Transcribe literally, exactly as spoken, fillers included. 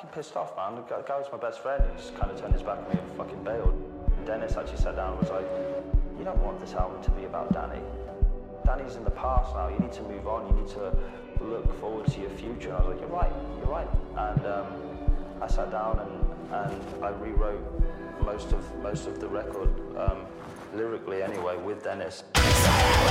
pissed off, man. The guy, the guy was my best friend. He just kind of turned his back on me and fucking bailed. Dennis actually sat down and was like, you don't want this album to be about Danny. Danny's in the past now. You need to move on. You need to look forward to your future. And I was like, you're right, you're right. And um, I sat down and, and I rewrote most of most of the record, um, lyrically anyway, with Dennis.